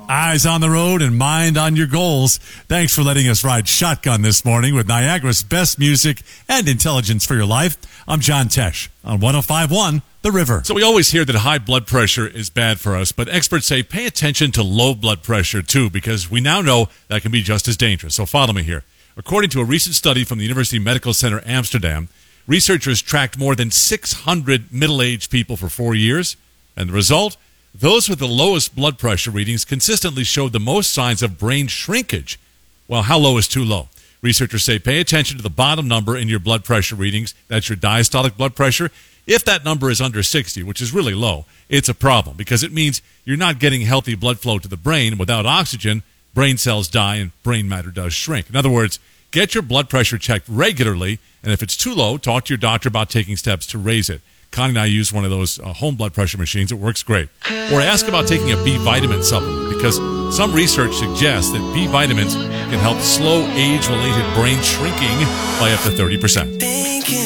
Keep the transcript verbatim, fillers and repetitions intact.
Eyes on the road and mind on your goals. Thanks for letting us ride shotgun this morning with Niagara's best music and intelligence for your life. I'm John Tesh on one oh five point one The River. So we always hear that high blood pressure is bad for us, but experts say pay attention to low blood pressure too, because we now know that can be just as dangerous. So follow me here. According to a recent study from the University Medical Center Amsterdam, researchers tracked more than six hundred middle-aged people for four years, and the result? Those with the lowest blood pressure readings consistently showed the most signs of brain shrinkage. Well, how low is too low? Researchers say pay attention to the bottom number in your blood pressure readings. That's your diastolic blood pressure. If that number is under sixty, which is really low, it's a problem because it means you're not getting healthy blood flow to the brain. Without oxygen, brain cells die and brain matter does shrink. In other words, get your blood pressure checked regularly, and if it's too low, talk to your doctor about taking steps to raise it. Connie and I use one of those uh, home blood pressure machines. It works great. Or ask about taking a B vitamin supplement, because some research suggests that B vitamins can help slow age-related brain shrinking by up to thirty percent.